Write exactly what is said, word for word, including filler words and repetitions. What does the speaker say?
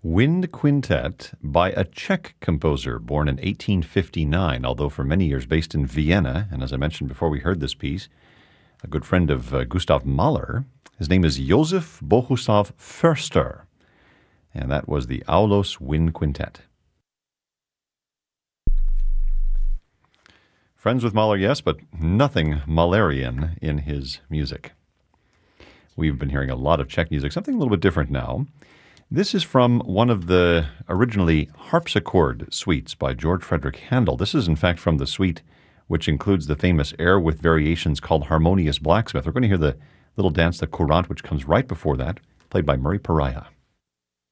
Wind Quintet by a Czech composer born in eighteen fifty-nine, although for many years based in Vienna. And as I mentioned before we heard this piece, a good friend of uh, Gustav Mahler. His name is Josef Bohuslav Förster, and that was the Aulos Wind Quintet. Friends with Mahler, yes, but nothing Mahlerian in his music. We've been hearing a lot of Czech music, something a little bit different now. This is from one of the originally harpsichord suites by George Frederick Handel. This is, in fact, from the suite which includes the famous air with variations called Harmonious Blacksmith. We're going to hear the little dance, the courant, which comes right before that, played by Murray Pariah.